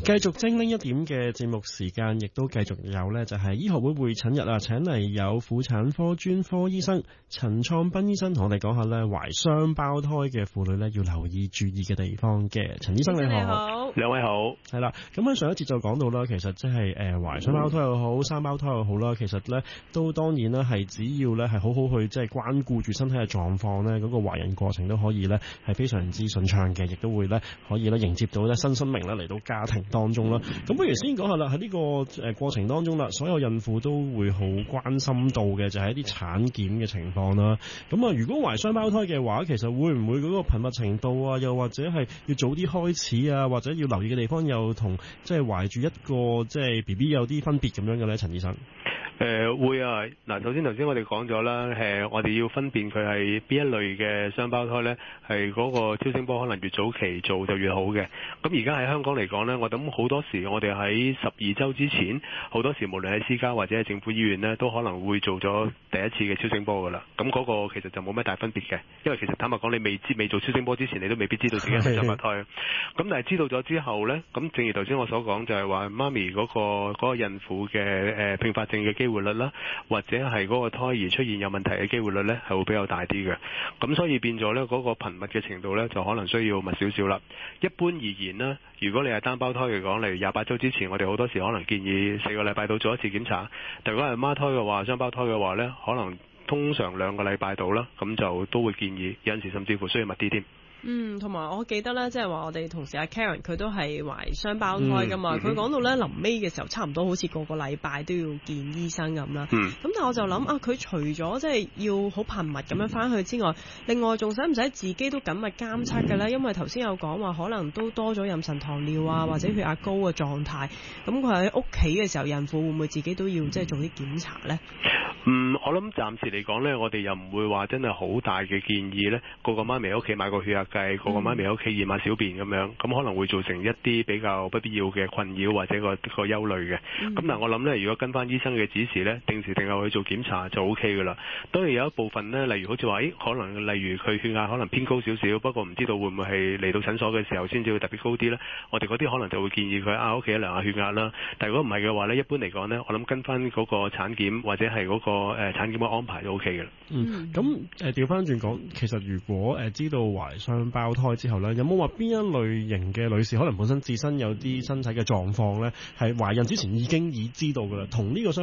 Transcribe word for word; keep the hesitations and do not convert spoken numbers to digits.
繼續精靈一點嘅節目時間，亦都繼續有呢，就係醫學會會診日啊，請嚟有婦產科專科醫生陳創彬醫生同我哋講下呢，懷雙胞胎嘅婦女呢要留意注意嘅地方嘅。陳醫生你好， 你好， 兩位好。 係啦，咁喺上一節就講到啦，其實即係誒懷雙胞胎又好，三胞胎又好啦，其實呢都當然啦，係只要呢係好好去即係關顧住身體嘅狀況呢，嗰、那個懷孕過程都可以呢係非常之順暢嘅，亦都會呢可以呢迎接到呢新生命呢嚟到家庭當中啦。咁不如先講下啦，喺呢個誒過程當中啦，所有孕婦都會好關心到嘅就係一啲產檢嘅情況啦。咁啊，如果懷雙胞胎嘅話，其實會唔會嗰個頻密程度啊，又或者係要早啲開始啊，或者要留意嘅地方又同即係懷住一個即係 B B 有啲分別咁樣嘅咧？陳醫生。 誒、呃、會啊！嗱，首先頭先我哋講咗啦，誒我哋要分辨佢係邊一類嘅雙胞胎呢，係嗰個超聲波可能越早期做就越好嘅。咁而家喺香港嚟講呢，我諗好多時我哋喺十二週之前，好多時無論喺私家或者係政府醫院呢，都可能會做咗第一次嘅超聲波噶啦。咁嗰個其實就冇咩大分別嘅，因為其實坦白講，你未知未做超聲波之前，你都未必知道自己係雙胞胎。咁但係知道咗之後呢，咁正如頭先我所講，就係話媽咪嗰個嗰個孕婦嘅誒併發症嘅機會活率啦，或者係嗰個胎兒出現有問題嘅機會率呢，係會比較大啲嘅。咁所以變咗呢，嗰個頻密嘅程度呢，就可能需要密少少啦。一般而言呢，如果你係單胞胎嚟講，例如廿八週之前，我哋好多時可能建議四個禮拜到做一次檢查。但如果係孖胎嘅話，雙胞胎嘅話呢，可能通常兩個禮拜到啦，咁就都會建議，有陣時甚至乎需要密啲添。 嗯，同埋我記得咧，即係話我哋同事阿 Karen 佢都係懷雙胞胎噶嘛，佢、嗯、講、嗯、到咧臨尾嘅時候，差唔多好似個個禮拜都要見醫生咁啦。咁、嗯、但係我就諗啊，佢除咗即係要好頻密咁樣翻去之外，另外仲使唔使自己都緊密監測嘅咧？因為頭先有講話可能都多咗妊娠糖尿啊，或者血壓高嘅狀態，咁佢喺屋企嘅時候，孕婦會唔會自己都要即係做啲檢查咧？ 嗯，我諗暫時嚟講呢，我哋又唔會話真係好大嘅建議呢，個個媽咪喺屋企買個血壓計，個個媽咪喺屋企驗下小便咁樣，咁可能會造成一啲比較不必要嘅困擾或者個個憂慮嘅。咁、嗯、但係我諗呢，如果跟翻醫生嘅指示呢，定時定候去做檢查就 O K 噶啦。當然有一部分呢，例如好似話，誒可能例如佢血壓可能偏高少少，不過唔知道會唔會係嚟到診所嘅時候先至會特別高啲呢。我哋嗰啲可能就會建議佢啊屋企量下血壓啦。但係如果唔係嘅話呢，一般嚟講呢，我諗跟翻嗰個產檢或者係嗰、嗰個個誒產檢嘅安排都 OK 嘅啦。 嗯，咁誒調翻轉講，其實如果誒知道懷雙胞胎之後咧，有冇話邊一類型嘅女士可能本身自身有啲身體嘅狀況咧，係懷孕之前已經已知道噶啦，同呢個相